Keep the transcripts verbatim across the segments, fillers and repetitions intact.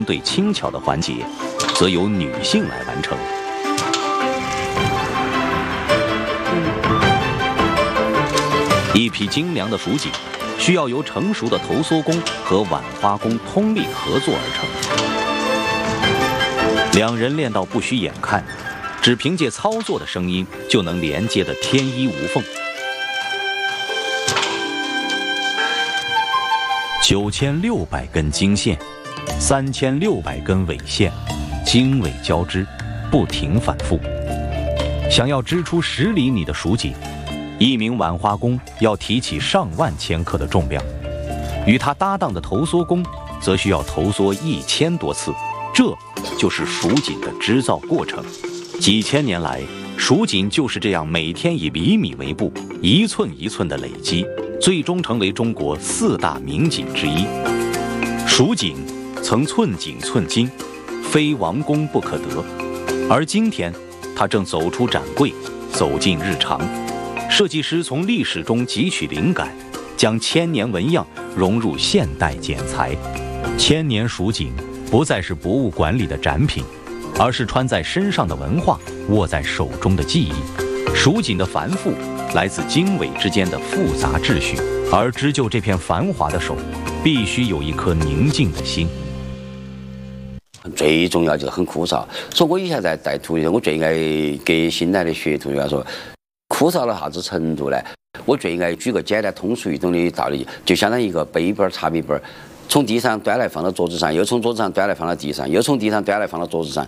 对轻巧的环节，则由女性来完成。一匹精良的蜀锦，需要由成熟的头梭工和挽花工通力合作而成。两人练到不需眼看，只凭借操作的声音就能连接得天衣无缝。九千六百根经线，三千六百根纬线，经纬交织，不停反复。想要织出十厘米的蜀锦，一名挽花工要提起上万千克的重量，与他搭档的头梭工则需要头梭一千多次。这就是蜀锦的织造过程。几千年来，蜀锦就是这样每天以厘米为步，一寸一寸的累积，最终成为中国四大名锦之一。蜀锦曾寸锦寸金，非王公不可得。而今天，它正走出展柜，走进日常。设计师从历史中汲取灵感，将千年纹样融入现代剪裁。千年蜀锦不再是博物馆里的展品，而是穿在身上的文化，握在手中的记忆。蜀锦的繁复来自经纬之间的复杂秩序，而织就这片繁华的手，必须有一颗宁静的心。 最重要就是很枯燥，所以我以前在带徒弟，我最爱给新来的学徒员说，枯燥到啥子程度呢？我最爱举个简单通俗易懂的道理，就相当于一个杯本、茶笔本，从地上端来放到桌子上，又从桌子上端来放到地上，又从地上端来放到桌子上，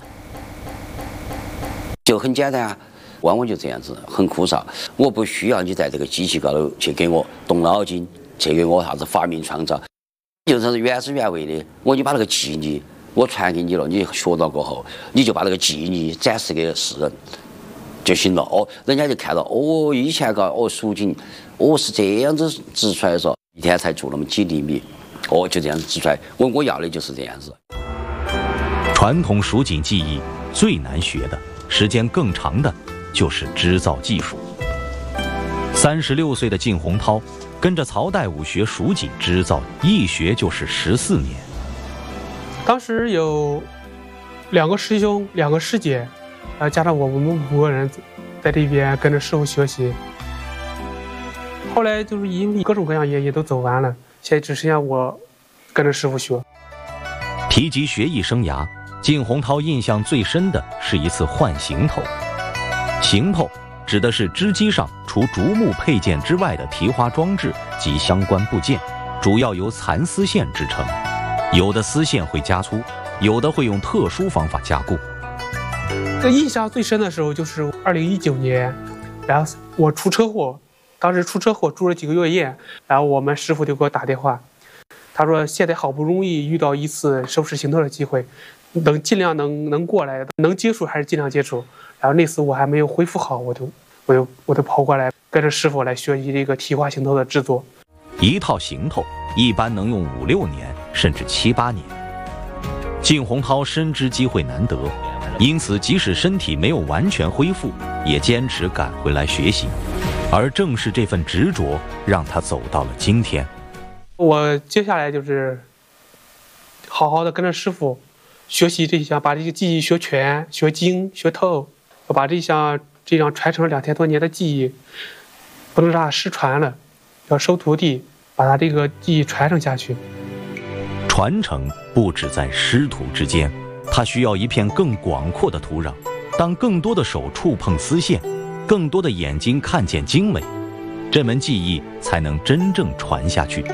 就很简单啊。往往就这样子，很枯燥。我不需要你在这个机器高头去给我动脑筋，去给我啥子发明创造，就是原汁原味的。我就把那个技艺我传给你了，你学到过后，你就把那个技艺展示给世人就行了。哦，人家就看到哦，以前个哦蜀锦，哦是这样子织出来的，说一天才做那么几厘米，哦就这样子织出来。我我要的就是这样子。 传统蜀锦技艺最难学的，时间更长的，就是织造技术。三十六岁的靳洪涛跟着曹代武学蜀锦织造，一学就是十四年。 当时有两个师兄，两个师姐，呃，加上我，我们五个人在这边跟着师傅学习。后来就是因为各种各样原因都走完了，现在只剩下我跟着师傅学。 提及学艺生涯，靳洪涛印象最深的是一次换行头。行头指的是织机上除竹木配件之外的提花装置及相关部件，主要由蚕丝线制成。有的丝线会加粗，有的会用特殊方法加固。 这印象最深的时候就是二零一九年，然后我出车祸，当时出车祸住了几个月院，然后我们师傅就给我打电话，他说现在好不容易遇到一次收拾行头的机会，能尽量能能过来，能接触还是尽量接触。然后那次我还没有恢复好，我就我就我就跑过来跟着师傅来学习这个提花行头的制作。 一套行头一般能用五六年，甚至七八年。靳洪涛深知机会难得，因此即使身体没有完全恢复，也坚持赶回来学习。而正是这份执着，让他走到了今天。 我接下来就是好好的跟着师傅学习这项，把这个技艺学全、学精、学透，我把这项这样传承两千多年的技艺，不能让它失传了，要收徒弟，把它这个技艺传承下去。 传承不只在师徒之间，它需要一片更广阔的土壤。当更多的手触碰丝线，更多的眼睛看见精美，这门技艺才能真正传下去。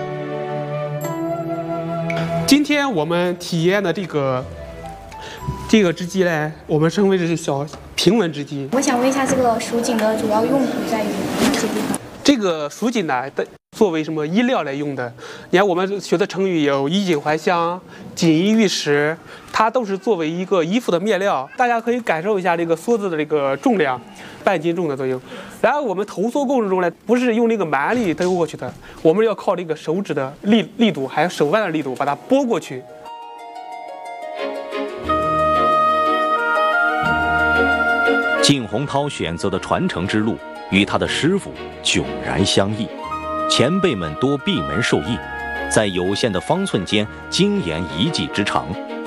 今天我们体验的这个这个织机呢，我们称为是小平纹织机。 我想问一下，这个蜀锦的主要用途在于哪些地方？ 这个蜀锦呢，作为什么衣料来用的？你看我们学的成语有衣锦还乡、锦衣玉食，它都是作为一个衣服的面料。大家可以感受一下这个梭子的这个重量，半斤重的作用。然后我们头梭过程中呢，不是用那个蛮力兜过去的，我们要靠这个手指的力力度，还有手腕的力度，把它拨过去。 靳洪涛选择的传承之路，与他的师傅迥然相异。前辈们多闭门授业，在有限的方寸间精研一技之长，